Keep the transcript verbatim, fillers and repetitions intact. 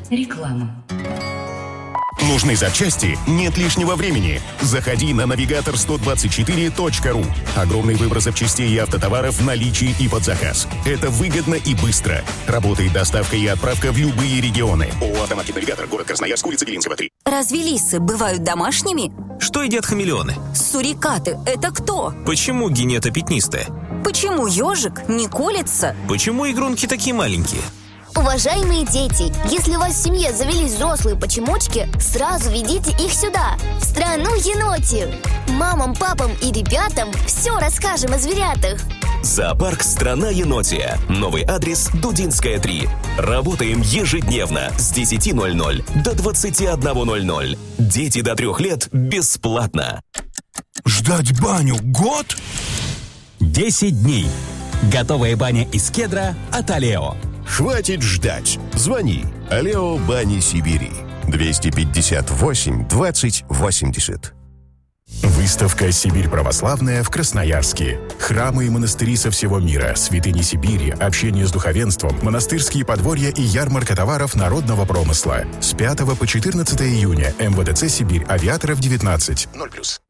Реклама. Нужны запчасти? Нет лишнего времени. Заходи на навигатор сто двадцать четыре точка ру. Огромный выбор запчастей и автотоваров в наличии и под заказ. Это выгодно и быстро. Работает доставка и отправка в любые регионы. ООО «Автомаркет Навигатор», город Красноярск, улица Белинского, три. Разве лисы бывают домашними? Что едят хамелеоны? Сурикаты – это кто? Почему гинета пятнистая? Почему ежик не колется? Почему игрунки такие маленькие? Уважаемые дети, если у вас в семье завелись взрослые почемучки, сразу ведите их сюда, в страну енотів. Мамам, папам и ребятам все расскажем о зверятах. Зоопарк «Страна енотия». Новый адрес Дудинская, три. Работаем ежедневно с десяти ноль-ноль до двадцати одного ноль-ноль. Дети до трех лет бесплатно. Ждать баню год? десять дней. Готовая баня из кедра от Алео. Хватит ждать. Звони. Алео Бани Сибири. двести пятьдесят восемь двадцать восемьдесят. Выставка «Сибирь православная» в Красноярске. Храмы и монастыри со всего мира, святыни Сибири, общение с духовенством, монастырские подворья и ярмарка товаров народного промысла. С пятого по четырнадцатое июня. МВДЦ «Сибирь», Авиаторов, девятнадцать. ноль плюс.